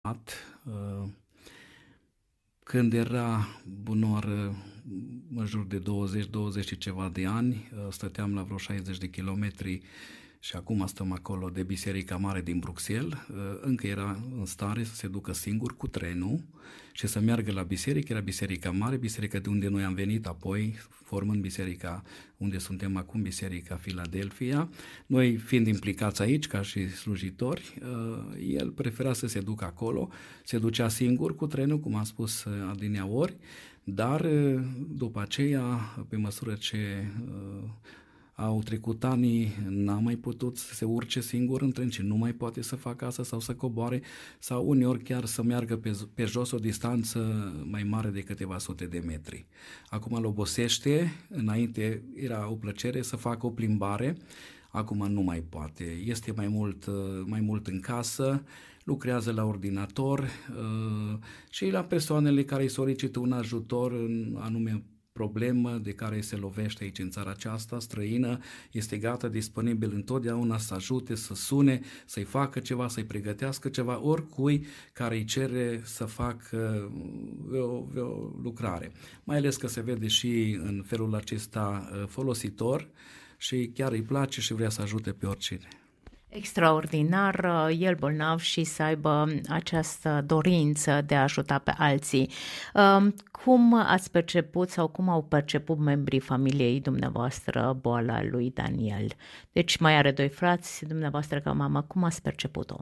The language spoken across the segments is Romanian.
Când era bunoară, în jur de 20 și ceva de ani, stăteam la vreo 60 de kilometri și acum stăm acolo de Biserica Mare din Bruxelles. Încă era în stare să se ducă singur cu trenul și să meargă la biserică. Era Biserica Mare, biserica de unde noi am venit apoi, formând biserica unde suntem acum, Biserica Philadelphia. Noi fiind implicați aici ca și slujitori, el prefera să se ducă acolo, se ducea singur cu trenul, cum am spus adineaori, dar după aceea, pe măsură ce au trecut ani, n-a mai putut să se urce singur în tren și nu mai poate să facă asta sau să coboare sau uneori chiar să meargă pe jos o distanță mai mare de câteva sute de metri. Acum îl obosește, înainte era o plăcere să facă o plimbare, acum nu mai poate. Este mai mult în casă, lucrează la ordinator și la persoanele care îi solicită un ajutor în anume problemă de care se lovește aici în țara aceasta străină, este gata, disponibil întotdeauna să ajute, să sune, să-i facă ceva, să-i pregătească ceva, oricui care îi cere să facă o lucrare. Mai ales că se vede și în felul acesta folositor și chiar îi place și vrea să ajute pe oricine. Extraordinar, el bolnav și să aibă această dorință de a ajuta pe alții. Cum ați perceput sau cum au perceput membrii familiei dumneavoastră boala lui Daniel? Deci mai are 2 frați, dumneavoastră ca mamă, cum ați perceput-o?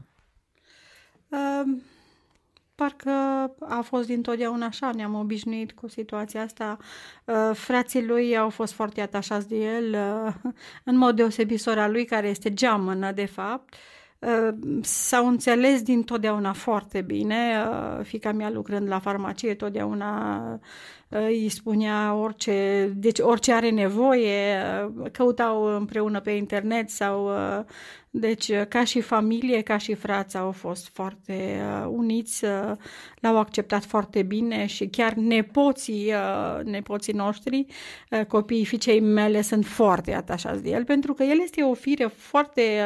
Parcă a fost dintotdeauna așa, ne-am obișnuit cu situația asta. Frații lui au fost foarte atașați de el, în mod deosebit sora lui, care este geamănă, de fapt. S-au înțeles dintotdeauna foarte bine. Fiica mea, lucrând la farmacie, totdeauna îi spunea orice are nevoie, căutau împreună pe internet sau... Deci, ca și familie, ca și frați au fost foarte uniți, l-au acceptat foarte bine și chiar nepoții noștri, copiii fiicei mele, sunt foarte atașați de el, pentru că el este o fire foarte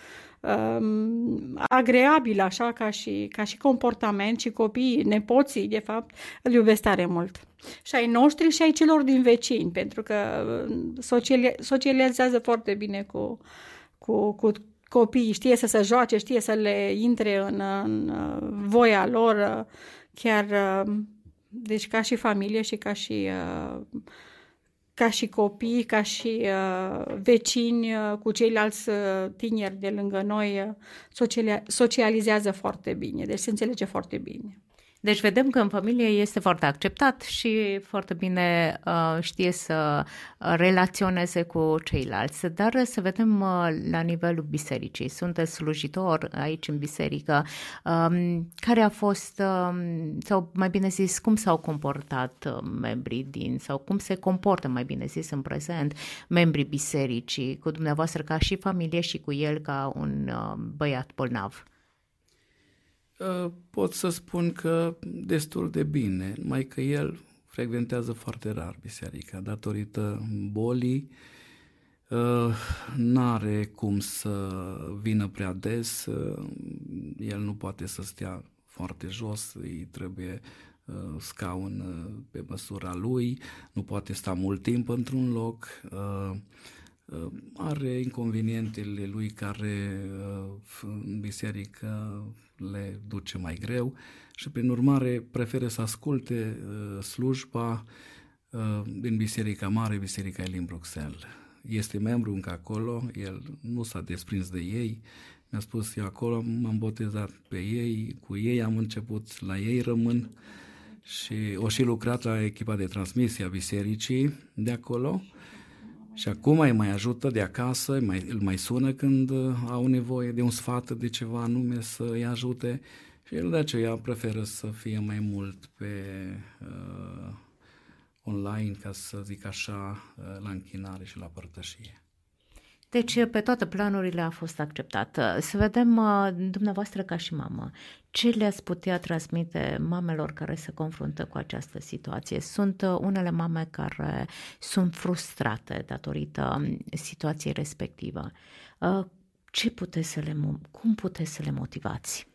agreabil, așa, ca și comportament, și copiii, nepoții, de fapt, îl iubesc tare mult. Și ai noștri și ai celor din vecini, pentru că socializează foarte bine cu copiii, știe să se joace, știe să le intre în voia lor, chiar, deci ca și familie și ca și copii, ca și vecini cu ceilalți tineri de lângă noi, socializează foarte bine, deci se înțelege foarte bine. Deci vedem că în familie este foarte acceptat și foarte bine știe să relaționeze cu ceilalți. Dar să vedem la nivelul bisericii. Sunteți slujitor aici în biserică. Care a fost, sau mai bine zis, cum s-au comportat membrii sau cum se comportă, mai bine zis, în prezent, membrii bisericii cu dumneavoastră ca și familie și cu el ca un băiat bolnav? Pot să spun că destul de bine, numai că el frecventează foarte rar biserica, datorită bolii, n-are cum să vină prea des, el nu poate să stea foarte jos, îi trebuie scaun pe măsura lui, nu poate sta mult timp într-un loc, are inconvenientele lui care în biserică le duce mai greu și prin urmare preferă să asculte slujba din Biserica Mare, Biserica Elin Bruxelles. Este membru încă acolo, el nu s-a desprins de ei, mi-a spus eu acolo m-am botezat pe ei, cu ei am început, la ei rămân și o și lucrat la echipa de transmisie a bisericii de acolo. Și acum îi mai ajută de acasă, îl mai sună când au nevoie de un sfat, de ceva anume să îi ajute și el de aceea preferă să fie mai mult pe online, ca să zic așa, la închinare și la părtășie. Deci pe toate planurile a fost acceptat. Să vedem dumneavoastră ca și mamă, ce le-ați putea transmite mamelor care se confruntă cu această situație? Sunt unele mame care sunt frustrate datorită situației respectivă. Cum puteți să le motivați?